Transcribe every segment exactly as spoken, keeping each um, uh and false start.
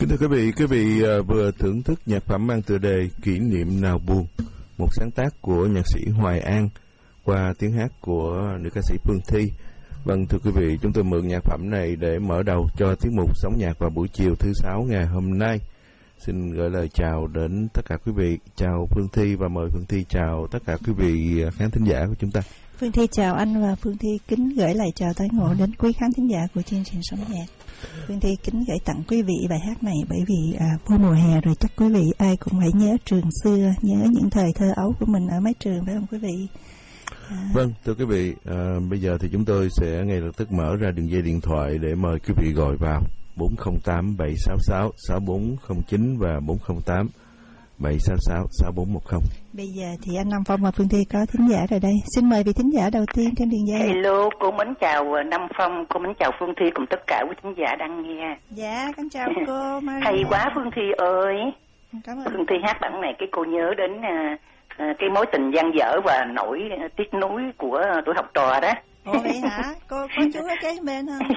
Kính thưa quý vị, quý vị vừa thưởng thức nhạc phẩm mang tựa đề Kỷ niệm nào buồn, một sáng tác của nhạc sĩ Hoài An qua tiếng hát của nữ ca sĩ Phương Thi. Vâng, thưa quý vị, chúng tôi mượn nhạc phẩm này để mở đầu cho tiết mục Sống Nhạc vào buổi chiều thứ sáu ngày hôm nay. Xin gửi lời chào đến tất cả quý vị, chào Phương Thi và mời Phương Thi chào tất cả quý vị khán thính giả của chúng ta. Phương Thi chào anh và Phương Thi kính gửi lời chào tái ngộ đến quý khán thính giả của chương trình Sống Nhạc. Phương Thi kính gửi tặng quý vị bài hát này bởi vì à, vô mùa hè rồi chắc quý vị ai cũng phải nhớ trường xưa, nhớ những thời thơ ấu của mình ở mái trường, phải không quý vị? À... Vâng, thưa quý vị, à, bây giờ thì chúng tôi sẽ ngay lập tức mở ra đường dây điện thoại để mời quý vị gọi vào bốn không tám bảy sáu sáu sáu bốn không chín và bốn không tám bảy sáu sáu sáu bốn một không. Bây giờ thì anh Nam Phong và Phương Thi có thính giả rồi đây. Xin mời vị thính giả đầu tiên trên đường dây. Hello, cô mến chào Nam Phong, cô mến chào Phương Thi cùng tất cả quý thính giả đang nghe. Dạ, con chào cô Maria. Hay quá Phương Thi ơi. Cảm ơn. Phương Thi hát bản này cái cô nhớ đến uh, uh, cái mối tình dang dở và nỗi uh, tiếc nuối của uh, tuổi học trò đó. Ồ vậy hả? Cô có chú ở kế bên không?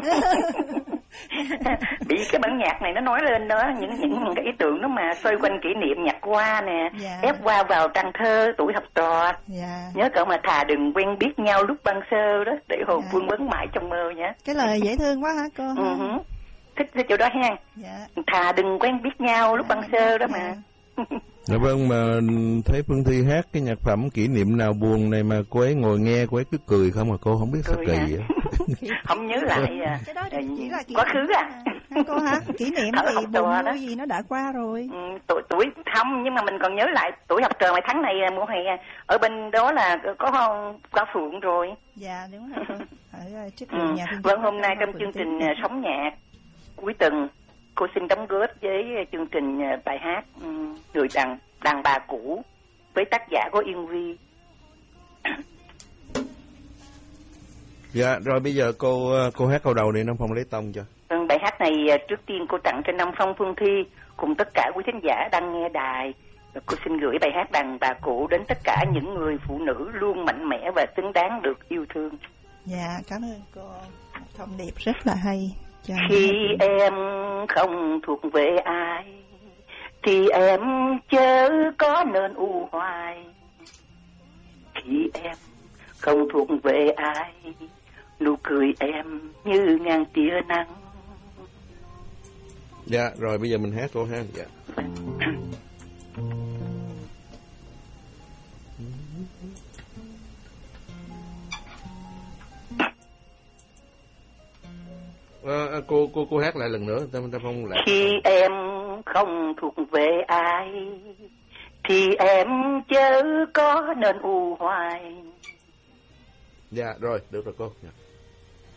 Bị cái bản nhạc này nó nói lên đó, những những cái ý tưởng đó mà xoay quanh kỷ niệm nhạc qua nè, dạ. ép qua vào trang thơ tuổi học trò. Dạ. Nhớ cậu mà thà đừng quen biết nhau lúc ban sơ đó, để hồn dạ. vương vấn mãi trong mơ nhé. Cái lời dễ thương quá hả cô? Uh-huh. Thích cái chỗ đó ha. Dạ. Thà đừng quen biết nhau lúc dạ. ban sơ đó mà. Dạ vâng, mà thấy Phương Thi hát cái nhạc phẩm Kỷ niệm nào buồn này mà cô ấy ngồi nghe, cô ấy cứ cười không mà cô không biết sao kỳ vậy. Không nhớ lại à, cái đó chỉ là quá khứ à. à cô hả? Kỷ niệm thì buồn vui gì nó đã qua rồi. Ừ, tuổi tuổi không, nhưng mà mình còn nhớ lại tuổi học trò mấy tháng này mùa hè ở bên đó là có Cao Phượng rồi. Dạ đúng rồi. Ở trước ừ. nhà Vâng, hôm nay trong chương trình Sống Nhạc cuối tuần, cô xin đóng góp với chương trình bài hát Người đàn đàn bà cũ với tác giả có Yên Vi. Dạ, rồi bây giờ cô cô hát câu đầu đi, Nam Phong lấy tông cho. Vâng, bài hát này trước tiên cô tặng cho Nam Phong, Phương Thi cùng tất cả quý thính giả đang nghe đài. Cô xin gửi bài hát Đàn bà cũ đến tất cả những người phụ nữ luôn mạnh mẽ và xứng đáng được yêu thương. Dạ, cảm ơn cô. Thông điệp rất là hay. Khi em không thuộc về ai thì em chớ có nên u hoài. Khi em không thuộc về ai, nụ cười em như ngàn tia nắng. Dạ, rồi bây giờ mình hát cô ha. Dạ. À, cô cô cô hát lại lần nữa, Tâm Tâm Phong lại. Khi em không thuộc về ai thì em chớ có nên u hoài. Dạ rồi, được rồi cô. Dạ.